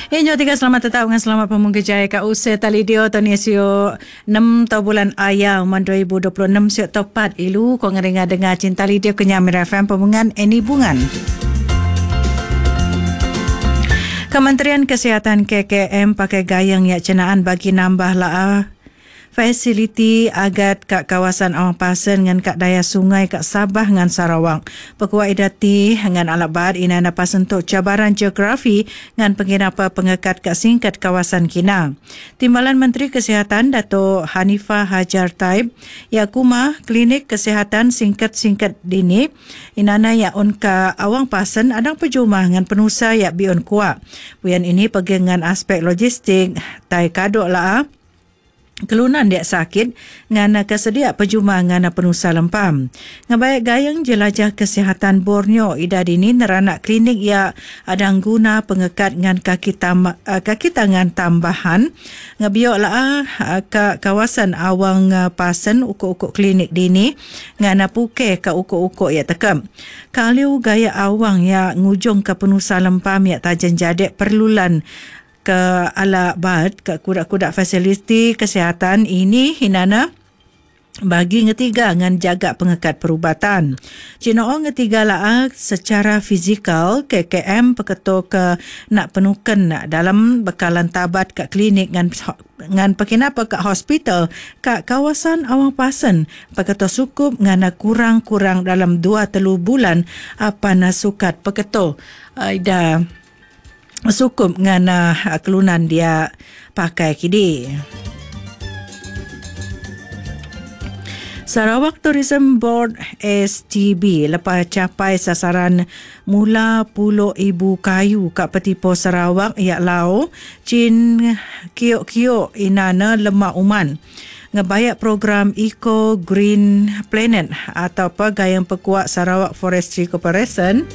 Inyo tiga selamat tetap dengan selamat pemungkijai kat usia tali dia tahun siu 6 tahun bulan ayah 2026 siu tepat ilu kau ngeringa dengar cinta lidia kenyamir FM pemungan Eni Bungan. Kementerian Kesihatan KKM pakai gayang yak cenaan bagi nambah fasiliti agat kat kawasan Awang Pasen dengan kat daya sungai kat Sabah dengan Sarawak. Pekuat idati dengan alat bahar inana pas untuk cabaran geografi dengan pengirapa pengekat kat singkat kawasan kina. Timbalan Menteri Kesihatan Dato' Hanifah Hajar Taib yakuma klinik kesihatan singkat-singkat dini inana yak unka Awang Pasen adang perjumah dengan penusa yak biun kuat. Buyan ini pergi dengan aspek logistik tai kadok kelunan dia sakit ngana kesedia perjumah ngana penusa lempam. Ngabaik gayang jelajah kesihatan Borneo ida dini neranak klinik ya adang guna pengekat ngan kaki tangan tambahan ngabiok ke kawasan Awang Pasen ukuk-ukuk klinik dini ngana puke ke ukuk-ukuk ya tekam. Kaliu gaya awang ya ngujung ke penusa lempam ya tajan jadek perlulan ke ala bad ke kudak-kudak fasiliti kesihatan ini hinana bagi ngetiga ngan jaga pengekat perubatan. Cinoong ngetiga secara fizikal KKM peketo ke nak penukan dalam bekalan tabat kat klinik ngan pekinapa kat hospital kat kawasan Awang Pasen peketo sukup ngana kurang-kurang dalam 2-3 bulan apa nasukat peketo ida sukup ngana kelunan dia pakai kidi. Sarawak Tourism Board STB lepas capai sasaran mula pulo ibu kayu kat Petipo Sarawak yak lau cin kiok-kiok inana lemak uman ngebayak program Eco Green Planet atau gayang pekuat Sarawak Forestry Corporation.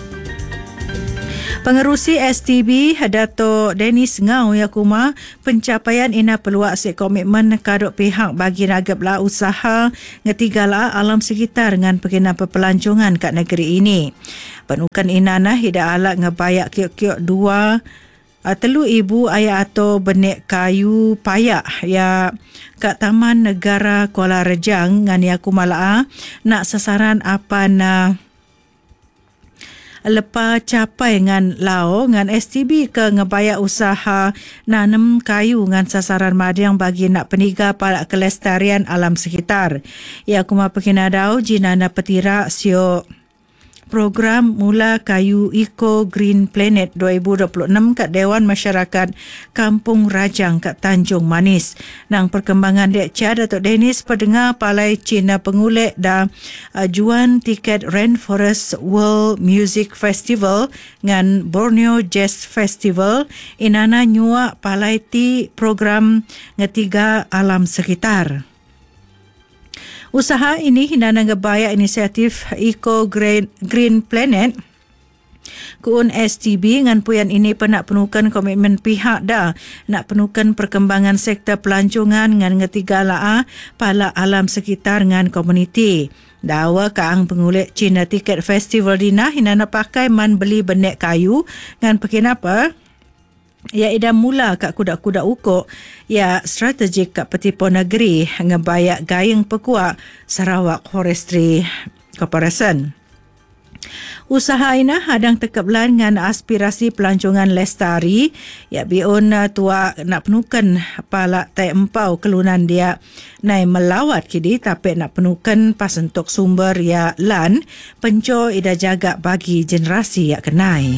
Pengerusi STB Dato' Dennis Ngau yakuma pencapaian ina peluang si komitmen kaduk pihak bagi nagap usaha ngetiga alam sekitar dengan pekinapa pelancongan kat negeri ini. Penukan inana hida alat ngebayak kiok-kiok 3,000 ayat atau benek kayu payak ya kat Taman Negara Kuala Rejang ngan yakuma nak sasaran apa lepas capai ngan lao ngan STB ke ngebayak usaha nanam kayu ngan sasaran madiang bagi nak peniga palak kelestarian alam sekitar. Ya kuma pekinadau jinana petira sio program mula kayu Eco Green Planet 2026 kat Dewan Masyarakat Kampung Rajang kat Tanjung Manis. Nang perkembangan dek cia Datuk Dennis pendengar palai Cina pengulek dah juan tiket Rainforest World Music Festival ngan Borneo Jazz Festival inana nyuak palai ti program ngetiga alam sekitar. Usaha ini hinana ngebayak inisiatif Eco Green Planet kuun STB ngan puyan ini nak penukan komitmen pihak dah nak penukan perkembangan sektor pelancongan ngan ngetiga pala alam sekitar ngan komuniti. Dawa kaang pengulik Cina tiket festival dina hinana pakai man beli benek kayu ngan pekinapa ya ida mula kat kudak-kudak ukuk ya strategik kat Petipo Negeri ngebayak gayeng pekuak Sarawak Forestry Corporation. Usaha ina hadang tekeblan dengan aspirasi pelancongan lestari ya biun tua nak penukan pala tai empau kelunan dia nai melawat kidi tapi nak penukan pas untuk sumber ya lan penco ida jaga bagi generasi ya kenai.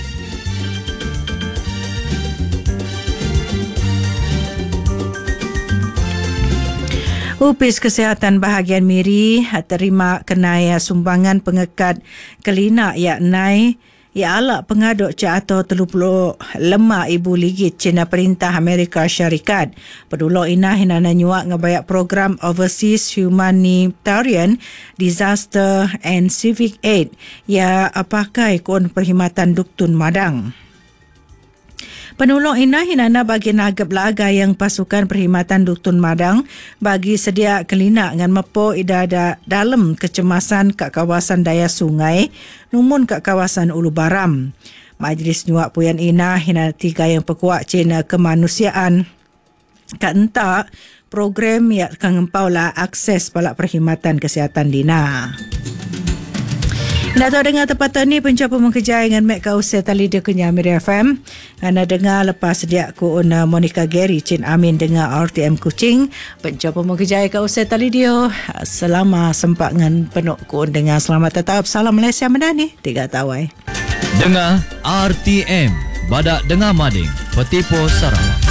Upis Kesihatan Bahagian Miri terima kenai sumbangan pengekat kelina yak nai ya alak pengaduk ca atau 35 ibu ligit Cina Perintah Amerika Syarikat. Pedulok ina hinana nyuak ngebayak program Overseas Humanitarian Disaster and Civic Aid ya pakai kuon perkhidmatan Duktun Madang. Penolong ina hinana bagi nagap laga yang pasukan perkhidmatan Duktun Madang bagi sedia kelina dengan mepo ida dalam kecemasan kat kawasan daya sungai numun kat kawasan Ulu Baram. Majlis Nyuak Puyan Ina hinati gayang pekuak Cina kemanusiaan kat entak program yang akan ngempaulah akses palak perkhidmatan kesihatan dina. Nak tahu dengar tempatan ni pencapu mengkejai dengan Mek Kausai tali dia Kenyah Miri FM. Anda dengar lepas sedia ku una Monica Gary Chin Amin dengar RTM Kuching. Pencapu mengkejai Kausai tali dia. Selama sempat dengan penuh ku dengar selamat tetap. Salam Malaysia Medani. 3 tawai. Dengar RTM. Badak dengar mading. Petipo Sarawak.